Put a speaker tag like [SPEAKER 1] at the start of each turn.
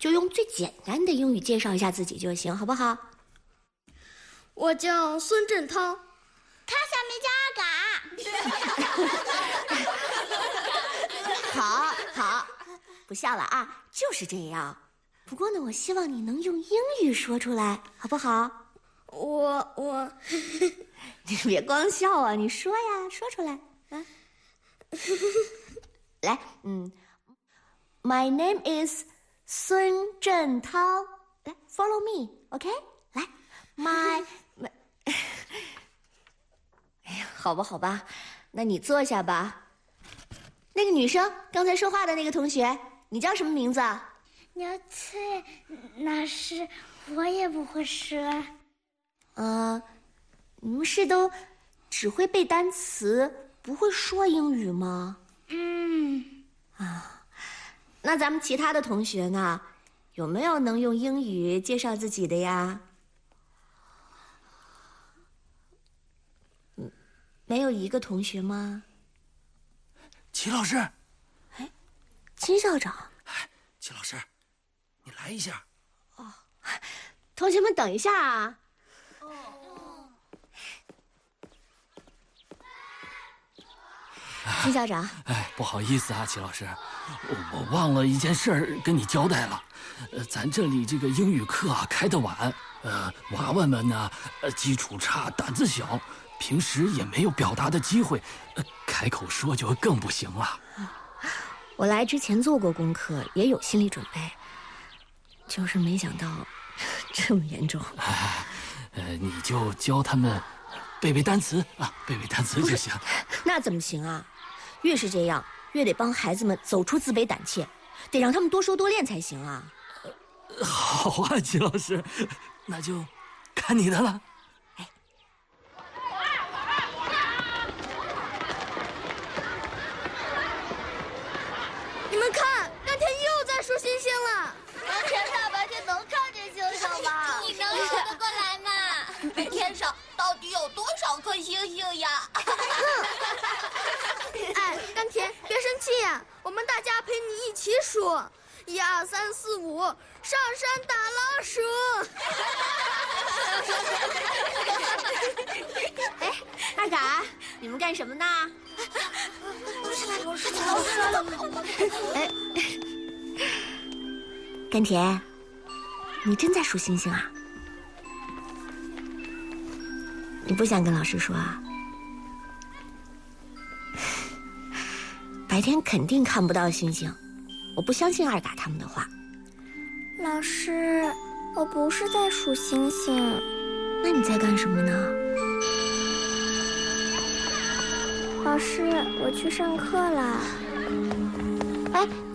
[SPEAKER 1] 就用最简单的英语介绍一下自己就行，好不好？
[SPEAKER 2] 我叫孙振涛，
[SPEAKER 3] 他小名叫阿
[SPEAKER 1] 好，
[SPEAKER 3] 嘎。
[SPEAKER 1] 好，不笑了啊，就是这样。不过呢，我希望你能用英语说出来，好不好？
[SPEAKER 2] 我
[SPEAKER 1] 你别光笑啊，你说呀，说出来啊。来，My name is 孙振涛。来 ，Follow me，OK？、来 ，my， 哎呀，好吧，那你坐下吧。那个女生刚才说话的那个同学，你叫什么名字啊？
[SPEAKER 3] 牛翠，老师，我也不会说。
[SPEAKER 1] 你们是都只会背单词，不会说英语吗？那咱们其他的同学呢？有没有能用英语介绍自己的呀？没有一个同学吗？
[SPEAKER 4] 齐老师，
[SPEAKER 1] 哎，金校长。
[SPEAKER 4] 哎，齐老师，你来一下。
[SPEAKER 1] 哦，同学们等一下啊。金校长，
[SPEAKER 4] 哎，不好意思啊，齐老师，我忘了一件事儿跟你交代了。咱这里这个英语课啊开得晚，娃娃们呢，基础差，胆子小，平时也没有表达的机会，开口说就更不行了。
[SPEAKER 1] 我来之前做过功课，也有心理准备，就是没想到这么严重。
[SPEAKER 4] 你就教他们背单词啊，背单词就行。
[SPEAKER 1] 那怎么行啊？越是这样，越得帮孩子们走出自卑胆怯，得让他们多说多练才行啊。
[SPEAKER 4] 好啊，齐老师，那就看你的了。
[SPEAKER 2] 你们看，甘田又在数星星了。
[SPEAKER 3] 甘田大白天能看见星星吗？
[SPEAKER 5] 你能数得过来吗？天上到底有多少颗星星呀？
[SPEAKER 2] 哎，甘田，别生气呀，我们大家陪你一起数，1、2、3、4、5，上山打老鼠。
[SPEAKER 1] 哎，二嘎，你们干什么呢？
[SPEAKER 3] 老师来了。
[SPEAKER 1] 哎，甘田，你真在数星星啊？你不想跟老师说啊？白天肯定看不到星星，我不相信二嘎他们的话。
[SPEAKER 3] 老师，我不是在数星星。
[SPEAKER 1] 那你在干什么呢？
[SPEAKER 3] 老师，我去上课了。
[SPEAKER 1] 哎，